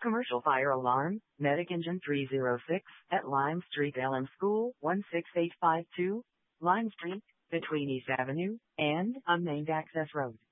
Commercial fire alarm, Medic Engine 306, at Lime Street Elm School, 16852, Lime Street, between East Avenue and Unnamed Access Road.